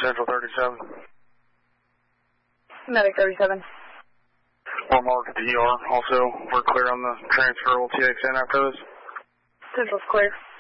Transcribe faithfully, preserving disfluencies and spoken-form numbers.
Central thirty-seven. Medic thirty-seven. We're marked at the E R. Also, we're clear on the transfer. We'll T X N after this. Central's clear.